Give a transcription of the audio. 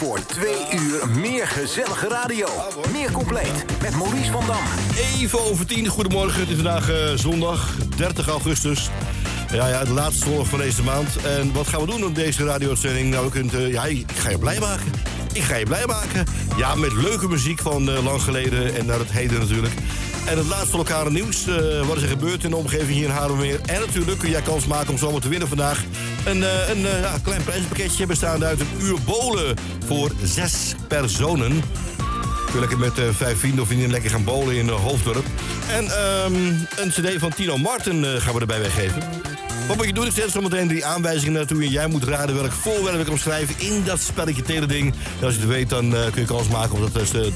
Voor 2 uur meer gezellige radio. Meer compleet met Maurice van Dam. Even over 10. Goedemorgen, het is vandaag zondag 30 augustus. Ja, de laatste zondag van deze maand. En wat gaan we doen op deze radio-uitzending? Nou, ik ga je blij maken. Ik ga je blij maken. Ja, met leuke muziek van lang geleden en naar het heden natuurlijk. En het laatste lokale nieuws. Wat is er gebeurd in de omgeving hier in Haarlemmermeer. En natuurlijk kun jij kans maken om zomaar te winnen vandaag. Een klein prijzenpakketje bestaande uit een uur bowlen voor 6 personen. Kun je lekker met 5 vrienden of vriendinnen lekker gaan bowlen in Hoofddorp. En een cd van Tino Martin gaan we erbij weggeven. Wat moet je doen? Ik zet zometeen 3 aanwijzingen naartoe. En jij moet raden welk voorwerp ik omschrijven in dat spelletje teleding. En als je het weet, dan kun je kans maken om dat